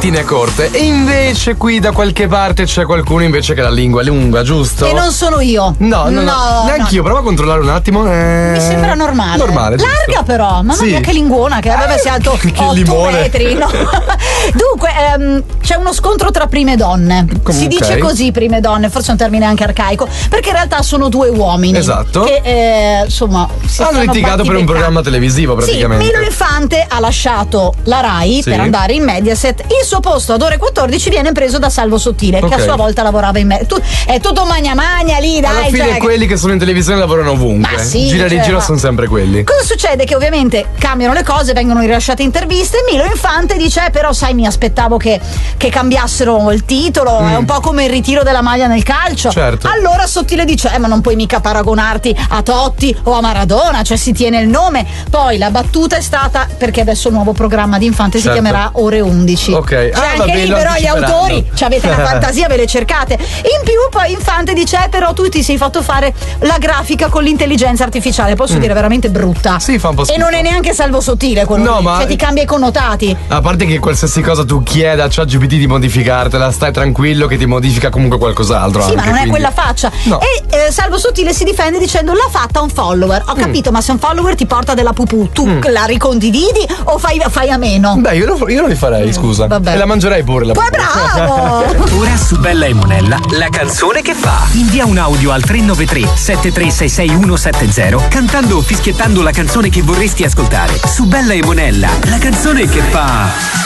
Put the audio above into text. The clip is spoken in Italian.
linguettina è corta. E invece qui da qualche parte c'è qualcuno invece che la lingua è lunga, giusto? E non sono io. No. Neanch'io, prova a controllare un attimo. Mi sembra normale. Normale. Larga giusto. però, mamma mia che linguona, che aveva sia alto 8 limone. metri. No. Dunque, c'è uno scontro tra prime donne. Comunque. Si dice così, prime donne, forse è un termine anche arcaico, perché in realtà sono due uomini. Esatto. Che insomma hanno litigato per un programma televisivo praticamente. Sì, Milo Infante ha lasciato la Rai per andare in Mediaset. Il suo posto ad ore 14 viene preso da Salvo Sottile, che a sua volta lavorava in è tutto magna lì, dai. Alla fine quelli che sono in televisione lavorano ovunque. Ma sì, gira di giro sono sempre quelli. Cosa succede? Che ovviamente cambiano le cose, vengono rilasciate interviste. Milo Infante dice: però sai, mi aspettavo che cambiassero il titolo, è un po' come il ritiro della maglia nel calcio. Certo. Allora Sottile dice: ma non puoi mica paragonarti a Totti o a Maradona, cioè si tiene il nome. Poi la battuta è stata, perché adesso il nuovo programma di Infante si chiamerà Ore 11. Ok. Cioè anche lì però gli autori, cioè avete la fantasia, ve le cercate. In più poi Infante dice: però tu ti sei fatto fare la grafica con l'intelligenza artificiale, posso dire veramente brutta. Sì, fa un po' schifo. E non è neanche Salvo Sottile quello No, lì, ma cioè ti cambia i connotati. A parte che qualsiasi cosa tu chieda a ChatGPT di modificartela, stai tranquillo che ti modifica comunque qualcos'altro. Sì, anche, ma non quindi è quella faccia. No. E Salvo Sottile si difende dicendo: l'ha fatta un follower. Ho capito, ma se un follower ti porta della pupù, tu la ricondividi o fai a meno? Beh, io non li farei, scusa. Vabbè. E la mangerei pure la Poi pupù. bravo! Ora su Bella e Monella, la canzone che fa. Invia un audio al 393 7366170 cantando o fischiettando la canzone che vorresti ascoltare. Su Bella e Monella, la canzone che fa.